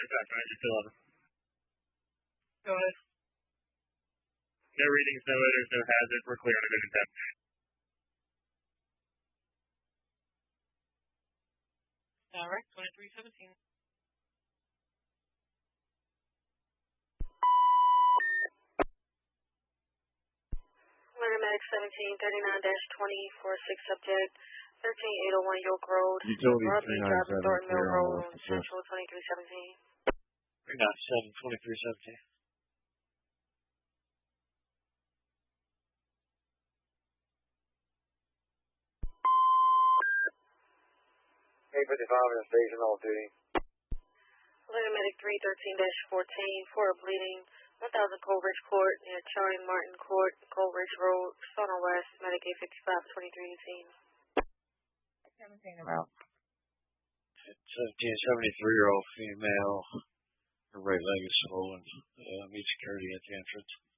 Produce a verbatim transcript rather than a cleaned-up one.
back nine, just eleven. Go ahead. No readings, no odors, no hazard. We're clear on a vision ten. All right, twenty-three seventeen. Medic seventeen thirty-nine dash twenty for six subject, thirteen eight oh one York Road. Utility Rodney three Drive, ninety-seven, Thornton Mill clear on Road, West on Assist. Central twenty-three seventeen. three ninety-seven, twenty-three seventeen. eight fifty-five in the station off duty. Medic three thirteen dash fourteen for a bleeding, one thousand Coleridge Court near Charlie Martin Court, Coleridge Road, Stoner West. Medic eight fifty-five twenty-three eighteen. seventeen about. seventeen, seventy-three-year-old female. Her right leg is swollen. Uh, meet security at the entrance.